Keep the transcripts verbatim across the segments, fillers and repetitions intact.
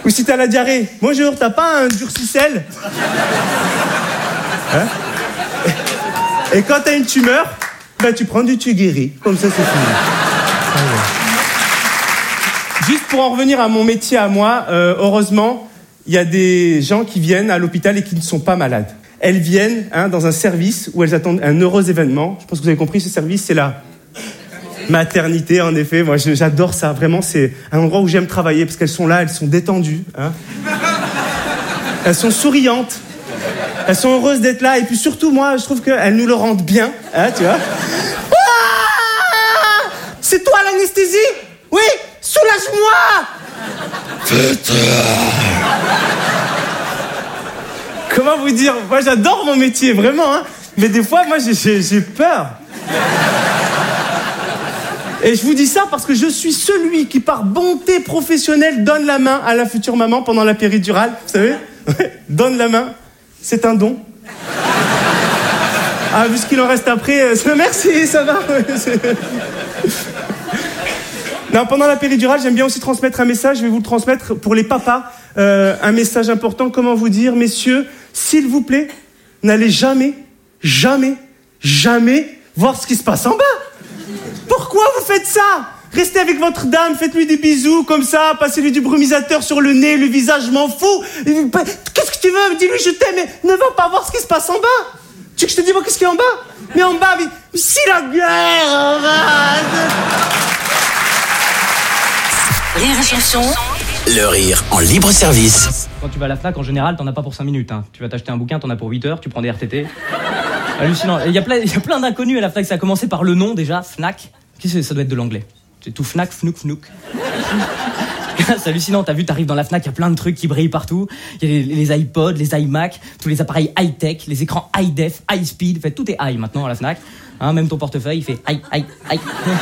Ou si t'as la diarrhée, bonjour, t'as pas un durcicel? Hein? Et quand t'as une tumeur, bah tu prends du Tuguéry. Comme ça, c'est fini. Juste pour en revenir à mon métier à moi, euh, heureusement, il y a des gens qui viennent à l'hôpital et qui ne sont pas malades. Elles viennent hein, dans un service où elles attendent un heureux événement. Je pense que vous avez compris, ce service, c'est la maternité, en effet. Moi, je, j'adore ça. Vraiment, c'est un endroit où j'aime travailler parce qu'elles sont là, elles sont détendues. Hein. Elles sont souriantes. Elles sont heureuses d'être là. Et puis surtout, moi, je trouve qu'elles nous le rendent bien. Hein, tu vois. Ah, c'est toi l'anesthésie? Oui, soulage-moi. Putain. Comment vous dire? Moi, j'adore mon métier, vraiment. Hein. Mais des fois, moi, j'ai, j'ai, j'ai peur. Et je vous dis ça parce que je suis celui qui, par bonté professionnelle, donne la main à la future maman pendant la péridurale. Vous savez? Donne la main. C'est un don. Ah, vu ce qu'il en reste après, c'est... merci, ça va. Non, pendant la péridurale, j'aime bien aussi transmettre un message. Je vais vous le transmettre pour les papas. Euh, un message important. Comment vous dire, messieurs, s'il vous plaît, n'allez jamais, jamais, jamais voir ce qui se passe en bas. Pourquoi vous faites ça? Restez avec votre dame, faites-lui des bisous comme ça, passez-lui du brumisateur sur le nez, le visage, je m'en fous. Qu'est-ce que tu veux? Dis-lui je t'aime, mais ne va pas voir ce qui se passe en bas. Tu veux que je te dise moi qu'est-ce qu'il y a en bas? Mais en bas, mais si la guerre en bas. Rire et chanson. Le rire en libre service. Quand tu vas à la Fnac, en général, t'en as pas pour cinq minutes. Hein. Tu vas t'acheter un bouquin, t'en as pour huit heures, tu prends des R T T. Hallucinant. Il y a plein, il y a plein d'inconnus à la Fnac. Ça a commencé par le nom déjà, Fnac. Qu'est-ce que ça doit être de l'anglais? C'est tout Fnac, Fnouk, Fnouk. C'est hallucinant, t'as vu, t'arrives dans la Fnac, il y a plein de trucs qui brillent partout. Il y a les, les iPods, les iMac, tous les appareils high-tech, les écrans high-def, high-speed. En fait, tout est high maintenant à la Fnac. Hein, même ton portefeuille, il fait high, high, high.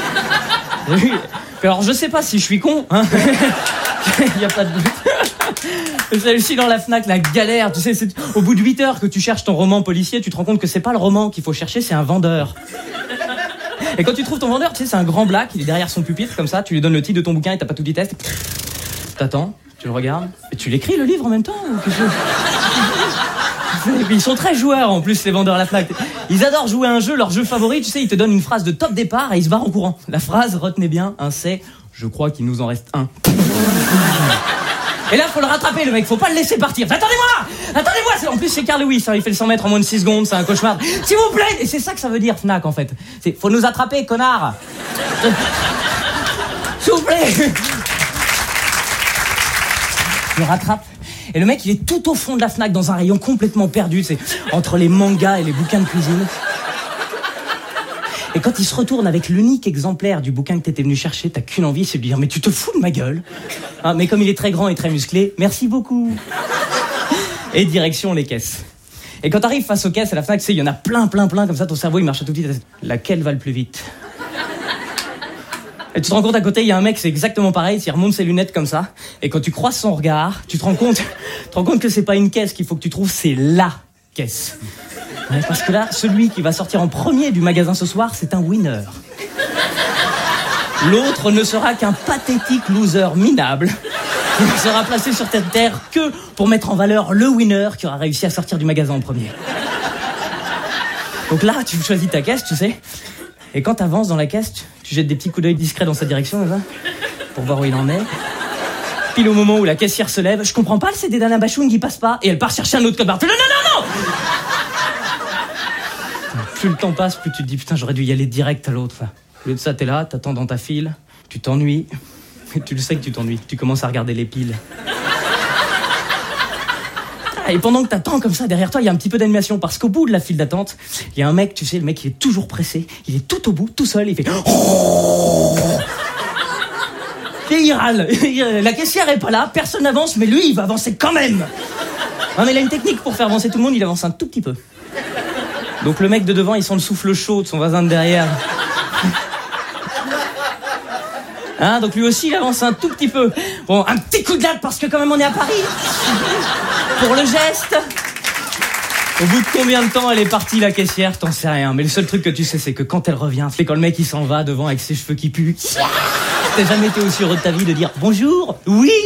Alors, je sais pas si je suis con, hein. Il y a pas de doute. C'est hallucinant la Fnac, la galère. Tu sais, c'est au bout de huit heures que tu cherches ton roman policier, tu te rends compte que c'est pas le roman qu'il faut chercher, c'est un vendeur. Et quand tu trouves ton vendeur, tu sais, c'est un grand black, il est derrière son pupitre, comme ça, tu lui donnes le titre de ton bouquin et t'as pas tout dit test. T'attends, tu le regardes, et tu l'écris le livre en même temps. Et puis ils sont très joueurs en plus, les vendeurs à la Fnac. Ils adorent jouer à un jeu, leur jeu favori, tu sais, ils te donnent une phrase de top départ et ils se barrent en courant. La phrase, retenez bien, hein, c'est « Je crois qu'il nous en reste un ». Et là, faut le rattraper, le mec, faut pas le laisser partir. Attendez-moi! Attendez-moi! En plus, c'est Carl Lewis, hein, il fait le cent mètres en moins de six secondes, c'est un cauchemar. S'il vous plaît! Et c'est ça que ça veut dire, Fnac, en fait. C'est, faut nous attraper, connard! S'il vous plaît! Je le rattrape. Et le mec, il est tout au fond de la Fnac, dans un rayon complètement perdu, c'est entre les mangas et les bouquins de cuisine. Et quand il se retourne avec l'unique exemplaire du bouquin que t'étais venu chercher, t'as qu'une envie, c'est de lui dire « Mais tu te fous de ma gueule !» hein, mais comme il est très grand et très musclé, merci beaucoup. Et direction les caisses. Et quand t'arrives face aux caisses à la Fnac, tu sais, il y en a plein, plein, plein, comme ça, ton cerveau, il marche à toute vitesse. Laquelle va le plus vite? Et tu te rends compte à côté, il y a un mec, c'est exactement pareil, il remonte ses lunettes comme ça. Et quand tu croises son regard, tu te rends compte, tu te rends compte que c'est pas une caisse qu'il faut que tu trouves, c'est LA caisse. Ouais, parce que là, celui qui va sortir en premier du magasin ce soir, c'est un winner. L'autre ne sera qu'un pathétique loser minable qui ne sera placé sur cette terre que pour mettre en valeur le winner qui aura réussi à sortir du magasin en premier. Donc là, tu choisis ta caisse, tu sais, et quand t'avances dans la caisse, tu, tu jettes des petits coups d'œil discrets dans sa direction, là, pour voir où il en est. Pile au moment où la caissière se lève, je comprends pas le C D d'Alain Bachung qui passe pas, et elle part chercher un autre code barre. Non, non, non, non! Plus le temps passe, plus tu te dis putain, j'aurais dû y aller direct à l'autre. Au lieu de ça, t'es là, t'attends dans ta file, tu t'ennuies, et tu le sais que tu t'ennuies, tu commences à regarder les piles. Et pendant que t'attends comme ça, derrière toi, il y a un petit peu d'animation, parce qu'au bout de la file d'attente, il y a un mec, tu sais, le mec, il est toujours pressé, il est tout au bout, tout seul, il fait... Et il râle. La caissière est pas là, personne n'avance, mais lui, il va avancer quand même. Non, mais il a une technique pour faire avancer tout le monde, il avance un tout petit peu. Donc le mec de devant, il sent le souffle chaud de son voisin de derrière. Hein, donc lui aussi, il avance un tout petit peu. Bon, un petit coup de latte, parce que quand même, on est à Paris. Pour le geste. Au bout de combien de temps elle est partie, la caissière, t'en sais rien. Mais le seul truc que tu sais, c'est que quand elle revient, c'est quand le mec, il s'en va devant avec ses cheveux qui puent. T'as jamais été aussi heureux de ta vie de dire « Bonjour, oui !»